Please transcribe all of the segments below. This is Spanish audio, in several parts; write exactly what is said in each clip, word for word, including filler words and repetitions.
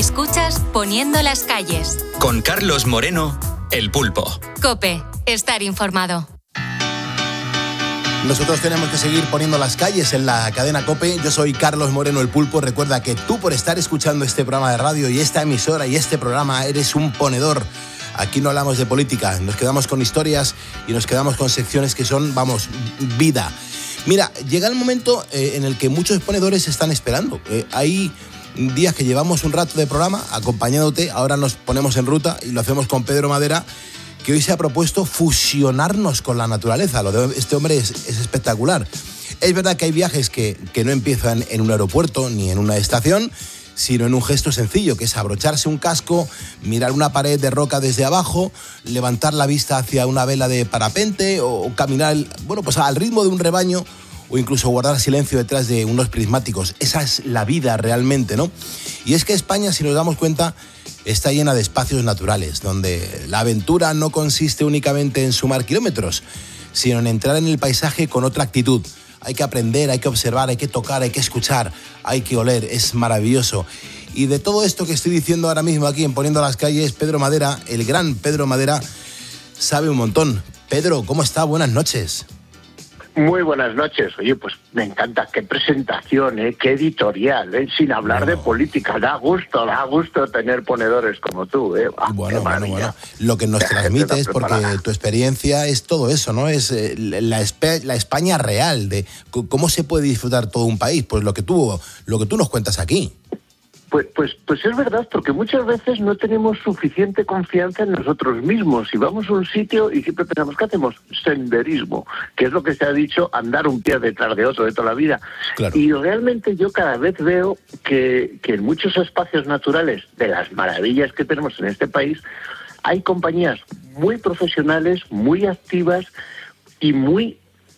Escuchas Poniendo las calles. Con Carlos Moreno, El Pulpo. COPE. Estar informado. Nosotros tenemos que seguir poniendo las calles en la cadena COPE. Yo soy Carlos Moreno, El Pulpo. Recuerda que tú, por estar escuchando este programa de radio y esta emisora y este programa, eres un ponedor. Aquí no hablamos de política, nos quedamos con historias y nos quedamos con secciones que son, vamos, vida. Mira, llega el momento eh, en el que muchos ponedores están esperando. Eh, hay días que llevamos un rato de programa acompañándote, ahora nos ponemos en ruta y lo hacemos con Pedro Madera, que hoy se ha propuesto fusionarnos con la naturaleza. Lo de este hombre es, es espectacular. Es verdad que hay viajes que, que no empiezan en un aeropuerto ni en una estación, sino en un gesto sencillo, que es abrocharse un casco, mirar una pared de roca desde abajo, levantar la vista hacia una vela de parapente o, o caminar, bueno, pues al ritmo de un rebaño, o incluso guardar silencio detrás de unos prismáticos. Esa es la vida realmente, ¿no? Y es que España, si nos damos cuenta, está llena de espacios naturales, donde la aventura no consiste únicamente en sumar kilómetros, sino en entrar en el paisaje con otra actitud. Hay que aprender, hay que observar, hay que tocar, hay que escuchar, hay que oler, es maravilloso. Y de todo esto que estoy diciendo ahora mismo aquí en Poniendo las Calles, Pedro Madera, el gran Pedro Madera, sabe un montón. Pedro, ¿cómo está? Buenas noches. Muy buenas noches. Oye, pues me encanta. Qué presentación, ¿eh? Qué editorial, ¿eh? Sin hablar bueno. de política. Da gusto, da gusto tener ponedores como tú, ¿eh? Ah, bueno, bueno, bueno. Lo que nos transmites, porque tu experiencia es todo eso, ¿no? Es eh, la, la España real, de cómo se puede disfrutar todo un país. Pues lo que tú, lo que tú nos cuentas aquí. Pues, pues, pues es verdad, porque muchas veces no tenemos suficiente confianza en nosotros mismos. Si vamos a un sitio y siempre pensamos, ¿qué hacemos? Senderismo, que es lo que se ha dicho, andar un pie detrás de otro de toda la vida. Claro. Y realmente yo cada vez veo que, que en muchos espacios naturales, de las maravillas que tenemos en este país, hay compañías muy profesionales, muy activas y, muy,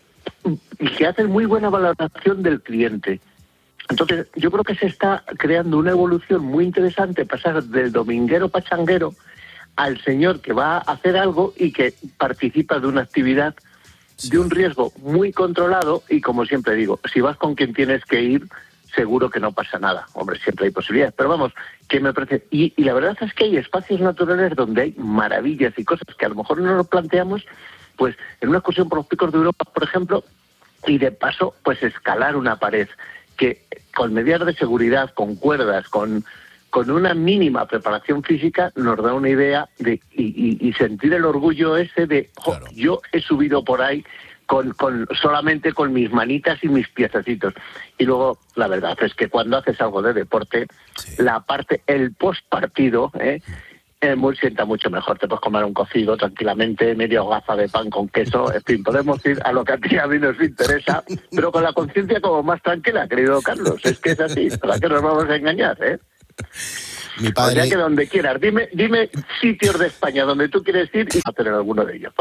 y que hacen muy buena valoración del cliente. Entonces, yo creo que se está creando una evolución muy interesante, pasar del dominguero pachanguero al señor que va a hacer algo y que participa de una actividad, sí, de un riesgo muy controlado y, como siempre digo, si vas con quien tienes que ir, seguro que no pasa nada. Hombre, siempre hay posibilidades, pero vamos, que me parece... Y, y la verdad es que hay espacios naturales donde hay maravillas y cosas que a lo mejor no nos planteamos, pues en una excursión por los picos de Europa, por ejemplo, y de paso, pues escalar una pared, que con medidas de seguridad, con cuerdas, con, con una mínima preparación física, nos da una idea de y, y, y sentir el orgullo ese de, oh, claro, yo he subido por ahí con, con solamente con mis manitas y mis piececitos. Y luego, la verdad es que cuando haces algo de deporte, sí, la parte, el postpartido, ¿eh? Eh, muy, sienta mucho mejor. Te puedes comer un cocido tranquilamente, medio gaza de pan con queso, en fin, podemos ir a lo que a ti a mí nos interesa, pero con la conciencia como más tranquila, querido Carlos. Es que es así, ¿para qué nos vamos a engañar, eh? Mi padre... O sea que donde quieras, dime, dime sitios de España donde tú quieres ir y a tener alguno de ellos.